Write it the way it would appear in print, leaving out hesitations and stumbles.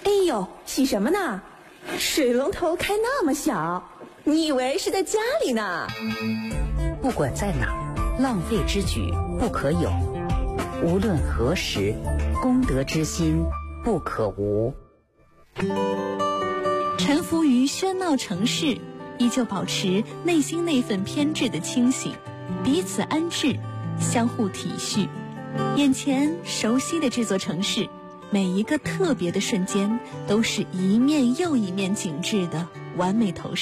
哎呦，洗什么呢？水龙头开那么小，你以为是在家里呢？ 不管在哪，浪费之举不可有。无论何时，公德之心不可无。 沉浮于喧闹城市，依旧保持内心那份偏执的清醒，彼此安置，相互体恤。眼前熟悉的这座城市，每一个特别的瞬间，都是一面又一面景致的完美投射。